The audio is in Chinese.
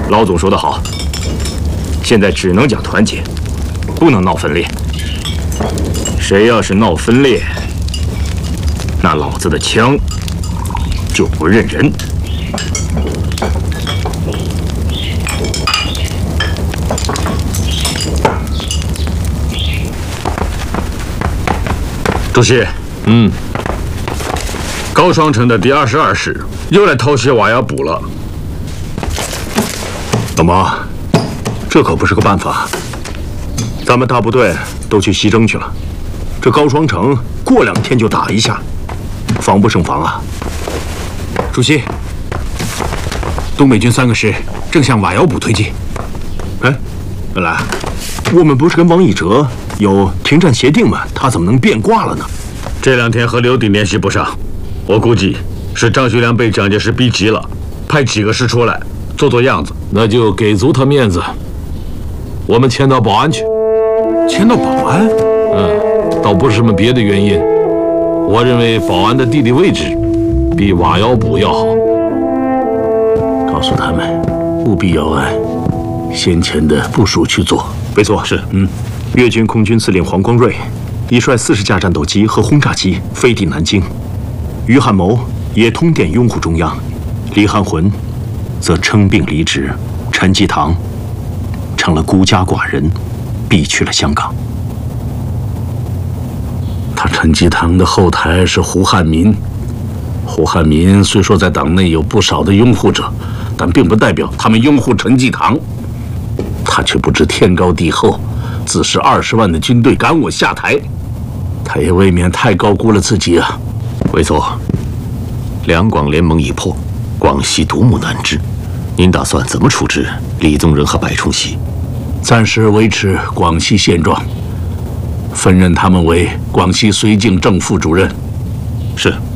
老总说得好，现在只能讲团结，不能闹分裂。谁要是闹分裂，那老子的枪就不认人。主席，高双城的第22师又来偷袭瓦窑堡了。 老毛，这可不是个办法。咱们大部队都去西征去了，这高双城过2天就打一下，防不胜防啊！ 主席，东北军3个师正向瓦窑堡推进。 哎，本来我们不是跟王以哲有停战协定吗？他怎么能变卦了呢？ 这2天和刘鼎联系不上，我估计是张学良被蒋介石逼急了，派几个师出来做做样子。 那就给足他面子，我们迁到保安去。 迁到保安？ 倒不是什么别的原因，我认为保安的地理位置比瓦窑堡要好。 告诉他们，务必要按先前的部署去做。没错，是。粤军空军司令黄光瑞已率40架战斗机和轰炸机飞抵南京，于汉谋也通电拥护中央，李汉魂则称病离职，陈济棠成了孤家寡人，避去了香港。 他陈济棠的后台是胡汉民。胡汉民虽说在党内有不少的拥护者，但并不代表他们拥护陈济棠。他却不知天高地厚，自恃20万的军队赶我下台，他也未免太高估了自己啊。 委座，两广联盟已破，广西独木难支，您打算怎么处置李宗仁和白崇禧？ 暂时维持广西现状，分任他们为广西绥靖正副主任。 是。